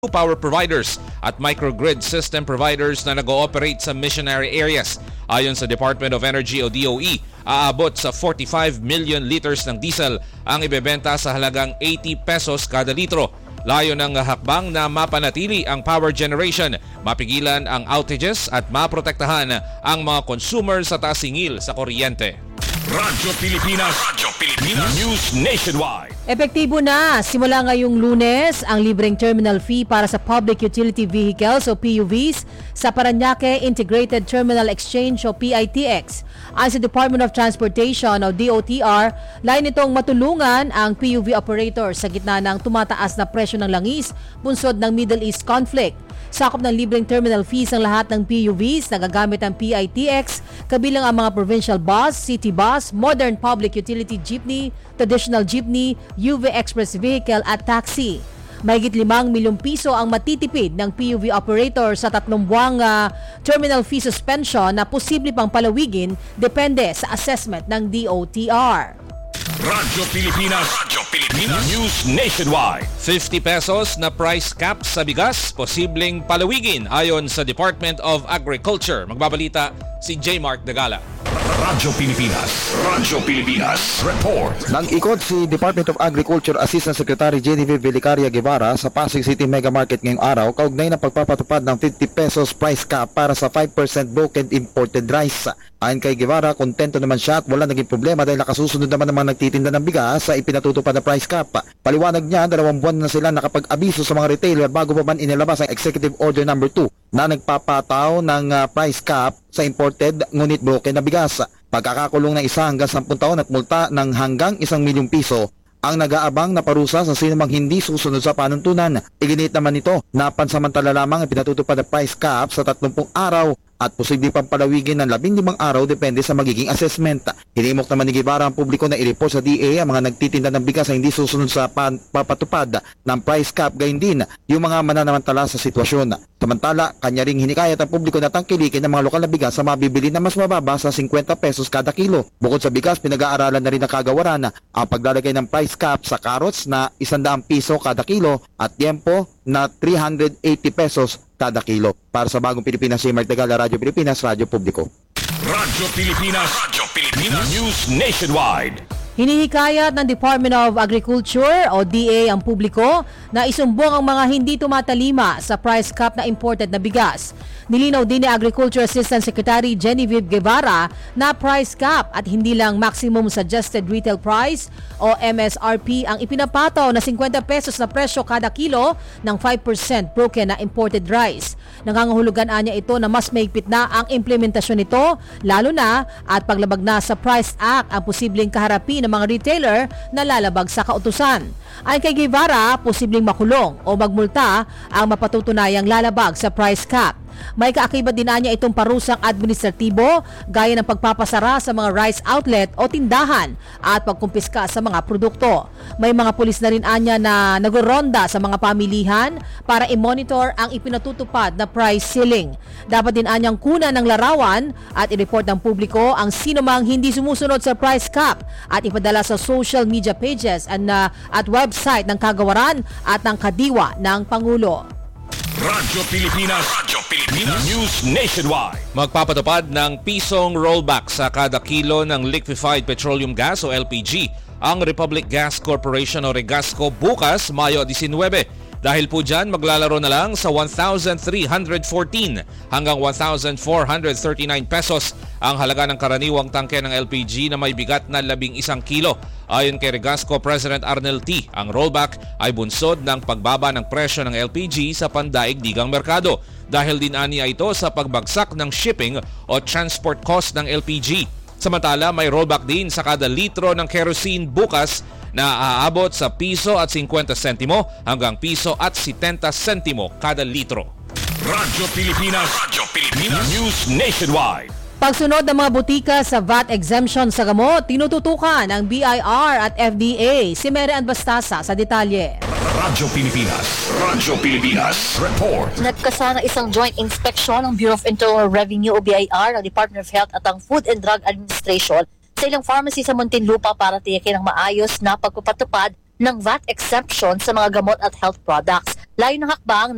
power providers at microgrid system providers na nag-ooperate sa missionary areas. Ayon sa Department of Energy o DOE, aabot sa 45 million liters ng diesel ang ibebenta sa halagang 80 pesos kada litro. Layo ng hakbang na mapanatili ang power generation, mapigilan ang outages at maprotektahan ang mga consumer sa taas singil sa kuryente. Radyo Pilipinas News Nationwide. Epektibo na simula ngayong Lunes ang libreng terminal fee para sa Public Utility Vehicles o PUVs sa Parañaque Integrated Terminal Exchange o PITX. Ayon sa Department of Transportation o DOTR, layo nitong matulungan ang PUV operator sa gitna ng tumataas na presyo ng langis bunsod ng Middle East conflict. Sakop ng libreng terminal fees ang lahat ng PUVs na gagamit ng PITX, kabilang ang mga provincial bus, city bus, modern public utility jeepney, traditional jeepney, UV express vehicle at taxi. Mahigit 5 milyong piso ang matitipid ng PUV operator sa 3 buwang terminal fee suspension na posible pang palawigin depende sa assessment ng DOTR. Radyo Pilipinas News Nationwide. 50 pesos na price cap sa bigas, posibleng palawigin ayon sa Department of Agriculture. Magbabalita si J. Mark Dagala. Radyo Pilipinas Report. Nang ikot si Department of Agriculture Assistant Secretary Genevieve Velicaria Guevara sa Pasig City Mega Market ngayong araw kaugnay ng pagpapatupad ng 50 pesos price cap para sa 5% broken imported rice. Ayon kay Guevara, kontento naman siya at wala naging problema dahil nakasusunod naman ng mga nagtitinda ng bigas sa ipinatutupad na price cap. Paliwanag niya, 2 buwan na sila nakapag-abiso sa mga retailer bago pa man inilabas ang Executive Order No. 2 na nagpapataw ng price cap sa imported ngunit broken na bigas. Pagkakakulong ng 1 hanggang 10 taon at multa ng hanggang 1 milyong piso ang nag-aabang na parusa sa sinumang hindi susunod sa panuntunan. Iginit naman ito na pansamantala lamang ang pinatutupad na price cap sa 30 araw at posible pang palawigin ng 15 araw depende sa magiging assessment. Hinimok naman ni Guevara ang publiko na i-report sa DA ang mga nagtitinda ng bigas na hindi susunod sa papatupad ng price cap, gayon din yung mga mananamantala sa sitwasyon. Samantala, kanya ring hinikayat ang publiko na tangkilikin ng mga lokal na bigas sa mabibili na mas mababa sa 50 pesos kada kilo. Bukod sa bigas, pinag-aaralan na rin ng kagawaran ang paglalagay ng price cap sa carrots na 100 piso kada kilo at tiempo na 380 pesos kada kilo. Para sa Bagong Pilipinas, si Mark Dagala, Radyo Pilipinas, Radyo Publiko. Radyo Pilipinas News Nationwide. Hinihikayat ng Department of Agriculture o DA ang publiko na isumbong ang mga hindi tumatalima sa price cap na imported na bigas. Nilinaw din ni Agriculture Assistant Secretary Genevieve Guevara na price cap at hindi lang maximum suggested retail price o MSRP ang ipinapataw na 50 pesos na presyo kada kilo ng 5% broken na imported rice. Nangangahulugan niya ito na mas mahigpit na ang implementasyon nito, lalo na at paglabag na sa Price Act ang posibleng kaharapin ng mga retailer na lalabag sa kautusan. Ayon kay Guevara, posibleng makulong o magmulta ang mapatutunayang lalabag sa price cap. May kaakibat din niya itong parusang administratibo gaya ng pagpapasara sa mga rice outlet o tindahan at pagkumpiska sa mga produkto. May mga pulis na rin anya na nagoronda sa mga pamilihan para i-monitor ang ipinatutupad na price ceiling. Dapat din anyang kuna ng larawan at i-report ng publiko ang sinumang hindi sumusunod sa price cap at ipadala sa social media pages at website ng kagawaran at ng kadiwa ng Pangulo. Radyo Pilipinas News Nationwide. Magpapatupad ng pisong rollback sa kada kilo ng liquefied petroleum gas o LPG ang Republic Gas Corporation o Regasco bukas, Mayo 19. Dahil po dyan, maglalaro na lang sa 1,314 hanggang 1,439 pesos ang halaga ng karaniwang tangke ng LPG na may bigat na 11 kilo. Ayon kay Regasco President Arnel T., ang rollback ay bunsod ng pagbaba ng presyo ng LPG sa pandaigdigang merkado. Dahil din aniya ito sa pagbagsak ng shipping o transport cost ng LPG. Samantala, may rollback din sa kada litro ng kerosene bukas na aabot sa piso at 50 sentimo hanggang piso at 70 sentimo kada litro. Radyo Pilipinas News Nationwide. Pagsunod ng mga butika sa VAT exemption sa gamot, tinututukan ng BIR at FDA. Si Mary Ann Bastasa sa detalye. Radyo Pilipinas Report. Nagkasana isang joint inspection ng Bureau of Internal Revenue o BIR, ng Department of Health at ang Food and Drug Administration sa ilang pharmacy sa Muntinlupa para tiyakin ang maayos na pagpapatupad ng VAT exemption sa mga gamot at health products. Layo ng hakbang